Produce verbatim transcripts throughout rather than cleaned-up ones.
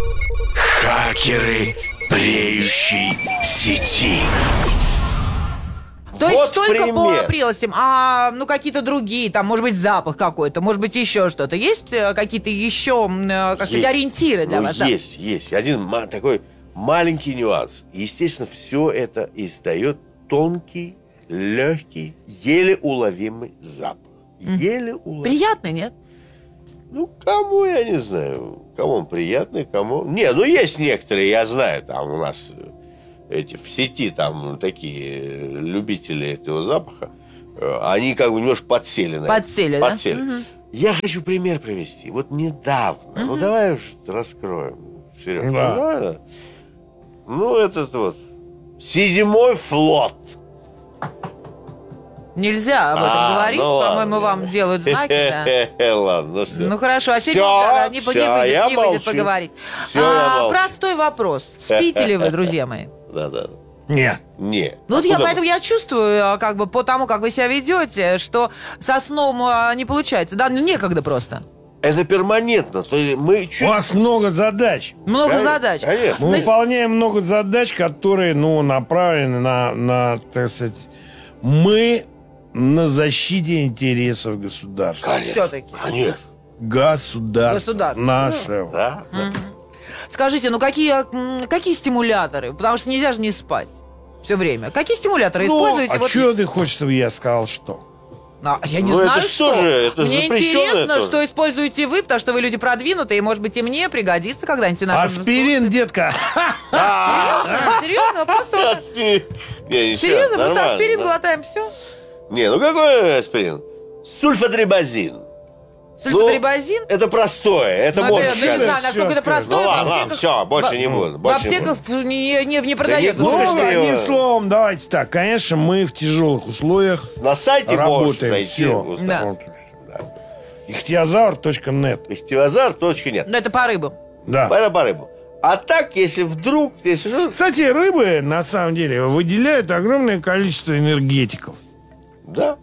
Хакеры бреющей сети. То Вот есть только пример. по прелестям, а ну какие-то другие, там, может быть, запах какой-то, может быть, еще что-то. Есть э, какие-то еще, э, как сказать, Есть. ориентиры для Ну, вас? Да? Есть, есть. Один ма- такой маленький нюанс. Естественно, все это издает тонкий, легкий, еле уловимый запах. Еле уловимый. Приятно, нет? Ну, кому, я не знаю. Кому он приятный, кому... Не, ну, есть некоторые, я знаю, там у нас эти в сети там такие любители этого запаха. Они как бы немножко подсели на Подсели, это. да? Подсели. Угу. Я хочу пример привести. Вот недавно. Угу. Ну, давай уж раскроем. Серега. Да. Ну, давай, да. Ну, этот вот Седьмой флот. Нельзя об этом А, говорить, ну по-моему, ладно. вам делают знаки, да. Ладно, ну что. Ну хорошо, а Всё, сегодня да, не, всё, не выйдет, я не выйдет молчу. поговорить. Всё, я А, молчу. простой вопрос. Спите ли вы, друзья мои? Да-да. Нет. Не. Ну вот А я куда поэтому я чувствую, а, как бы по тому, как вы себя ведете, что со сном а, не получается. Да, ну некогда просто. Это перманентно. То есть мы чуть... У вас много задач. Много Конечно, задач. конечно. Мы Ну, выполняем много задач, которые, ну, направлены на, на, так сказать, мы на защите интересов государства. Конечно. Всё-таки. Конечно. Государство. Государство. Наше. Да, да. Скажите, ну какие, м, какие стимуляторы? Потому что нельзя же не спать все время. Какие стимуляторы Ну, используете? а Вот- что ты хочешь, чтобы я сказал, что? А, я не Ну, это знаю, что что. же, это Мне запрещенное интересно, тоже. что используете вы, потому что вы люди продвинутые, и, может быть, и мне пригодится когда-нибудь. и нашим Аспирин, слушателям. детка. Серьезно? Серьезно? Просто вот- Аспирин. Не, ничего, Серьезно? Просто нормально, аспирин да. глотаем, все? Не, ну какой аспирин? Сульфатрибазин. Сульфатрибазин? Ну, это простое, это Ну, можно это, ну, не сказать. знаю, насколько это Всё, простое. Ну в ладно, ладно, аптеках- все, больше в- не буду. В больше не аптеках буду. не, не, не продается. не Ну, слушай, одним что- словом, давайте так. Конечно, мы в тяжелых условиях На сайте можешь работаем. зайти. Все. Да. ихтиозавр точка нет. Ихтиозавр, точка нет. Ну, это по рыбам. Да. Пора по рыбу. А так, если вдруг, если что, Кстати, рыбы, на самом деле, выделяют огромное количество энергетиков. да.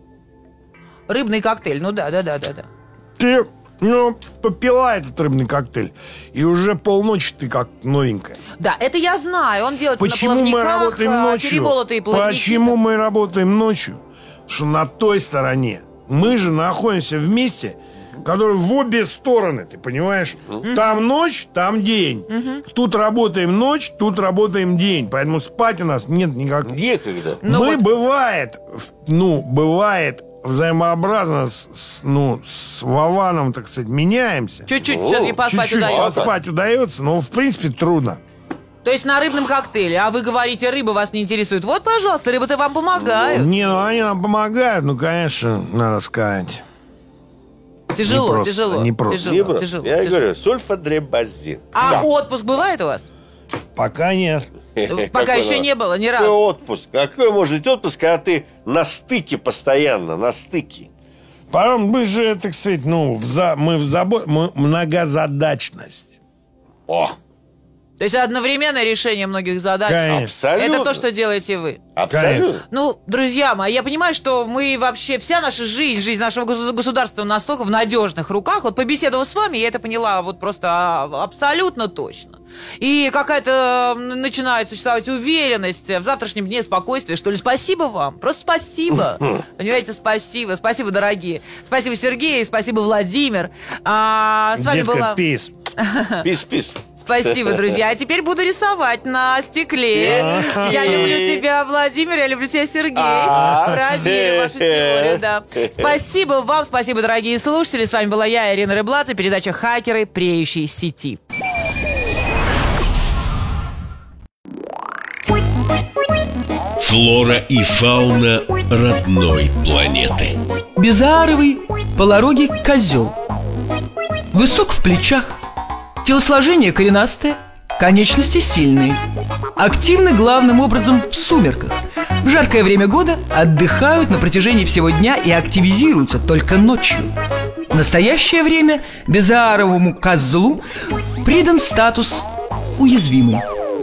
Рыбный коктейль, ну да, да, да, да, да. Ты, ну, попила этот рыбный коктейль, и уже полночи ты как новенькая. Да, это я знаю. Он делается Почему на мы плавниках, работаем а, ночью? перемолотые плавники. Почему мы работаем ночью? Что на той стороне мы же находимся в месте, который в обе стороны, ты понимаешь? Там ночь, там день. Тут работаем ночь, тут работаем день. Поэтому спать у нас нет никак. Некогда. Ну мы вот- бывает, в- ну, бывает взаимообразно с, с, ну, с Вованом, так сказать, меняемся. Чуть-чуть О, все-таки поспать Чуть-чуть удается. поспать удается, но в принципе трудно. То есть на рыбном коктейле, а вы говорите, рыба вас не интересует. Вот, пожалуйста, рыбы-то вам помогают. Не, ну они нам помогают, ну, конечно, надо сказать. Тяжело, непросто, тяжело, непросто. тяжело, Либо, тяжело, я и тяжело. говорю, сульфадрибазин. А Да. отпуск бывает у вас? Пока нет. Пока Какой еще он? не было, ни Какой разу. отпуск? Какой может быть отпуск, когда ты на стыке постоянно, на стыке? Потом мы же, так сказать, ну, в за, мы в забо... мы многозадачность. О, То есть одновременное решение многих задач. Конечно. абсолютно. Это то, что делаете вы. Абсолютно. Ну, друзья мои, я понимаю, что мы вообще, вся наша жизнь, жизнь нашего госу- государства настолько в надежных руках. Вот побеседовав с вами, я это поняла вот просто а, абсолютно точно. И какая-то м, начинает существовать уверенность в завтрашнем дне, спокойствие, что ли. Спасибо вам. Просто спасибо. Понимаете, спасибо. Спасибо, дорогие. Спасибо, Сергей. Спасибо, Владимир. А, с вами Детка, была... пис. Пис-пис. Спасибо, друзья. А теперь буду рисовать на стекле. Я люблю тебя, Владимир, я люблю тебя, Сергей. Проверю вашу теорию, да. Спасибо вам, спасибо, дорогие слушатели. С вами была я, Ирина Рыбладзе, передача «Хакеры преющей сети». Флора и фауна родной планеты. Безааровый, полорогий козел. Высок в плечах, телосложение коренастое, конечности сильные. Активны главным образом в сумерках. В жаркое время года отдыхают на протяжении всего дня и активизируются только ночью. В настоящее время безааровому козлу придан статус уязвимый.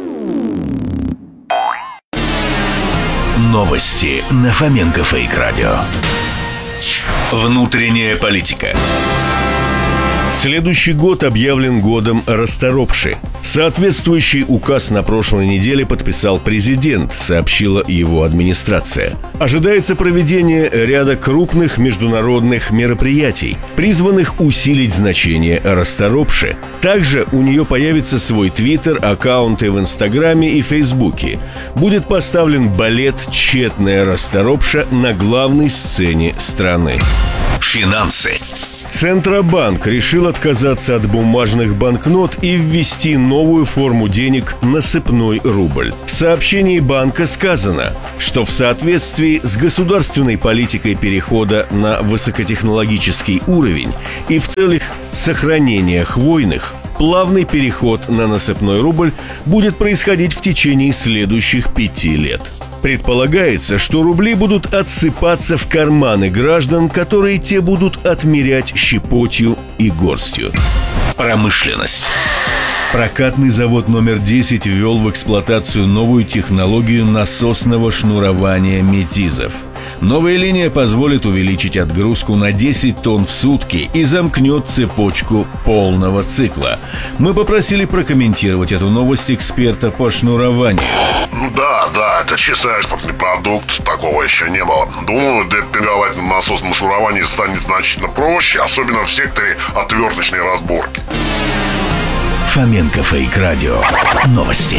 Новости на Фоменко Фейк Радио. Внутренняя политика. Следующий год объявлен годом расторопши. Соответствующий указ на прошлой неделе подписал президент, сообщила его администрация. Ожидается проведение ряда крупных международных мероприятий, призванных усилить значение расторопши. Также у нее появится свой твиттер, аккаунты в Инстаграме и Фейсбуке. Будет поставлен балет «Тщетная расторопша» на главной сцене страны. Финансы. Центробанк решил отказаться от бумажных банкнот и ввести новую форму денег – насыпной рубль. В сообщении банка сказано, что в соответствии с государственной политикой перехода на высокотехнологический уровень и в целях сохранения хвойных, плавный переход на насыпной рубль будет происходить в течение следующих пяти лет. Предполагается, что рубли будут отсыпаться в карманы граждан, которые те будут отмерять щепотью и горстью. Промышленность. Прокатный завод номер десять ввел в эксплуатацию новую технологию насосного шнурования метизов. Новая линия позволит увеличить отгрузку на десять тонн в сутки и замкнет цепочку полного цикла. Мы попросили прокомментировать эту новость эксперта по шнурованию. Ну да, да, это чистый экспортный продукт, такого еще не было. Думаю, демпинговать на насосном шнуровании станет значительно проще, особенно в секторе отверточной разборки. Фоменко Фейк Радио. Новости.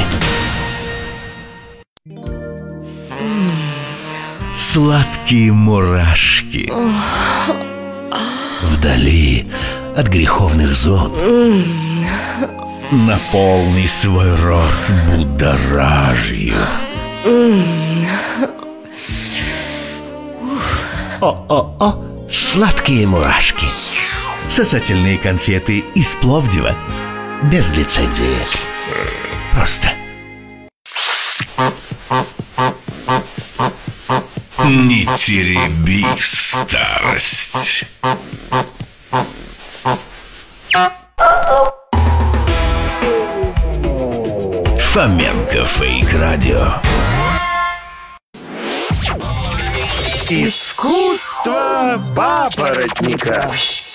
Сладкие мурашки. Вдали от греховных зон. Наполни свой рот будоражью. О-о-о, сладкие мурашки. Сосательные конфеты из Пловдива. Без лицензии. Просто. Не тереби старость. Фоменко Фейк Радио. Искусство папоротника.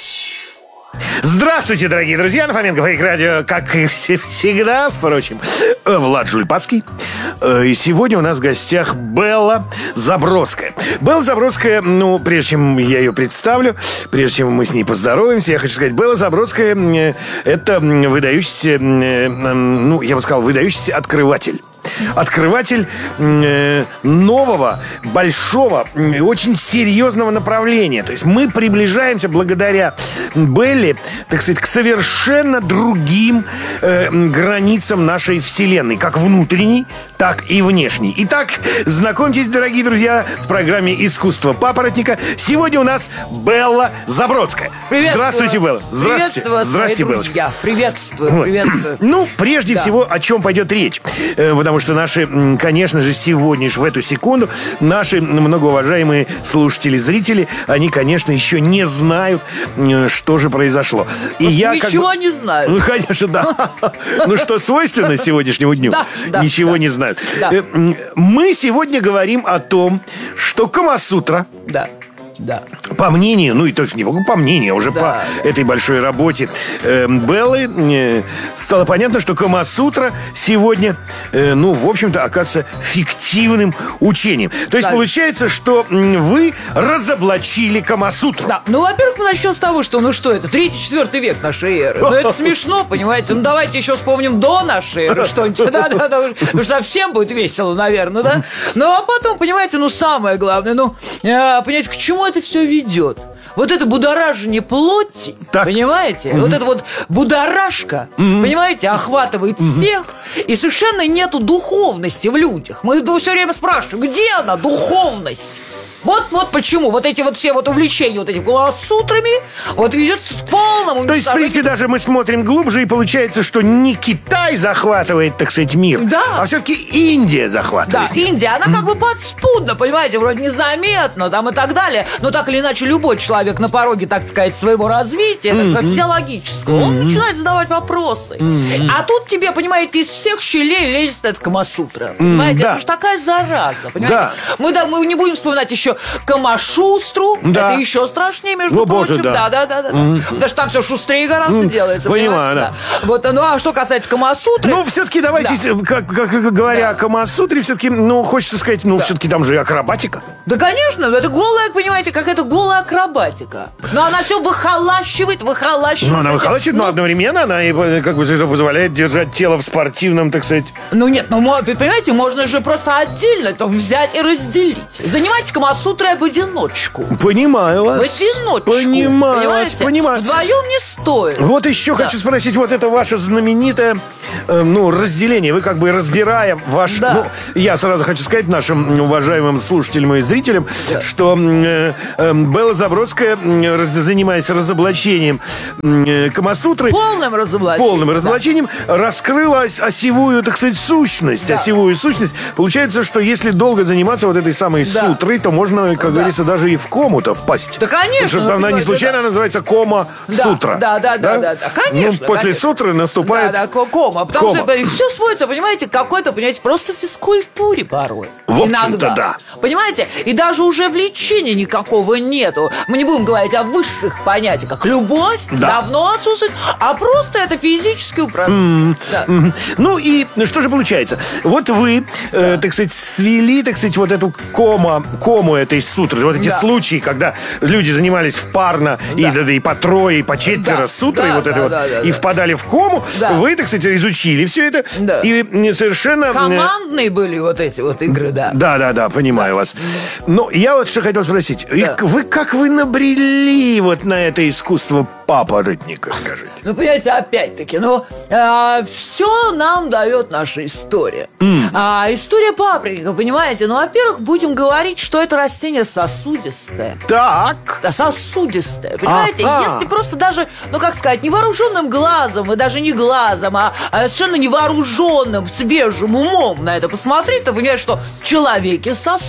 Здравствуйте, дорогие друзья, на Фоменко Фейк Радио, как и всегда, впрочем, Влад Жульпацкий. И сегодня у нас в гостях Белла Забродская. Белла Забродская, ну, прежде чем я ее представлю, прежде чем мы с ней поздороваемся, я хочу сказать, Белла Забродская – это выдающийся, ну, я бы сказал, выдающийся открыватель. Открыватель э, нового, большого, э, очень серьезного направления. То есть мы приближаемся благодаря Белле, так сказать, к совершенно другим э, границам нашей вселенной, как внутренней, так и внешней. Итак, знакомьтесь, дорогие друзья, в программе «Искусство папоротника». Сегодня у нас Белла Забродская. вас. Здравствуйте, Белла. Здравствуйте. Приветствую вас, Здравствуйте, мои Беллочка. друзья. Приветствую, Вот. приветствую. Ну, прежде Да. всего, о чем пойдет речь. Э, Потому что наши, м, конечно же, сегодня, в эту секунду, наши многоуважаемые слушатели, зрители, они, конечно, еще не знают, м, что же произошло. И я как Ничего бы- не знают. Ну, конечно, да. Ну, что свойственно сегодняшнему дню. Да, да, Ничего да. не знают. Да. Э, м, Мы сегодня говорим о том, что Камасутра, Да, да. по мнению, ну и только не по мнению, а уже Да, по да. этой большой работе э, Беллы э, стало понятно, что Камасутра сегодня, э, ну, в общем-то, оказывается фиктивным учением. То есть Да. получается, что м, вы разоблачили Камасутру. Да, ну, во-первых, мы начнем с того, что, ну что это, третий-четвертый век нашей эры. Ну, это смешно, понимаете? Ну, давайте еще вспомним до нашей эры что-нибудь. Да, да, да, уж совсем будет весело, наверное, да? Ну, а потом, понимаете, ну, самое главное, ну, э, понимаете, к чему это все ведет? Вот это будоражение плоти, Так. понимаете? Вот это вот будоражка, понимаете, охватывает всех. И совершенно нету духовности в людях. Мы все время спрашиваем, где она, духовность? Вот, вот почему вот эти вот все вот увлечения вот этими Камасутрами вот ведет с полным То есть, в принципе, даже мы смотрим глубже, и получается, что не Китай захватывает, так сказать, мир, Да. а все-таки Индия Да, захватывает. Индия, она как бы подспудно, понимаете, вроде незаметно там и так далее. Но так или иначе, любой человек на пороге, так сказать, своего развития, так сказать, физиологического, он начинает задавать вопросы. А тут тебе, понимаете, из всех щелей лезет эта Камасутра. Понимаете, да. это же такая зараза, понимаете? Да. Мы, да, мы не будем вспоминать еще еще Камашустру. Да. Это еще страшнее, между О, боже, прочим. да. Да, да, да, да. Mm. Потому что там все шустрее гораздо mm. делается. Понимаю, да. да. Вот, ну, а что касается Камасутры... Ну, все-таки давайте, да. как, как говоря да. о Камасутре, все-таки, ну, хочется сказать, ну, да. все-таки там же и акробатика. Да, конечно, это голая, понимаете, как это голая акробатика. Но она все выхолащивает, выхолащивает. Ну, она выхолащивает, ну, но одновременно она и, как бы, позволяет держать тело в спортивном, так сказать... Ну, нет, ну, вы понимаете, можно же просто отдельно это взять и разделить. Занимайтесь Камасутрой в одиночку. Понимаю вас. В одиночку. Понимаю понимаете? вас, понимаю. Вдвоем не стоит. Вот еще да. хочу спросить, вот это ваше знаменитое, э, ну, разделение. Вы как бы разбирая ваш... Да. Ну, я сразу хочу сказать нашим уважаемым слушателям и зрителям, да. что э, э, Белла Забродская, э, занимаясь разоблачением э, Камасутры... Полным разоблачением. Полным разоблачением да. раскрыла осевую, так сказать, сущность. Да. Осевую сущность. Получается, что если долго заниматься вот этой самой да. сутрой, то можно, как да. говорится, даже и в кому-то впасть. Да, конечно. Потому что она не случайно да. называется кома-сутра. Да, да, да, да, да, да, конечно. Ну, после конечно. сутры наступает... Да, да, кома. Потому кома. что все сводится, понимаете, к какой-то, понимаете, просто физкультуре порой. В общем-то, иногда. да. Понимаете? И даже уже влечения никакого нету. Мы не будем говорить о высших понятиях, как любовь, да. давно отсутствует, а просто это физический упражнение. Mm-hmm. Да. Mm-hmm. Ну и что же получается? Вот вы, да. э, так сказать, свели, так сказать, вот эту кома, кому этой сутры, вот эти да. случаи, когда люди занимались впарно, да. и, да, и по трое, и по четверо да. сутрой, да, вот да, это да, вот, да, и да. впадали в кому, да. вы, так сказать, изучили все это, да. и совершенно... Командные были вот эти вот игры, да. Да, да, да, понимаю да. вас. Но я вот что хотел спросить. Да. Вы как вы набрели вот на это искусство папоротника, скажите? Ну, понимаете, опять-таки, ну, э, все нам дает наша история. Mm. А, история папоротника, понимаете? Ну, во-первых, будем говорить, что это растение сосудистое. Так. Да, сосудистое, понимаете? А-а. Если просто даже, ну, как сказать, невооруженным глазом, и даже не глазом, а, а совершенно невооруженным, свежим умом на это посмотреть, то понимаешь, что в человеке сосуд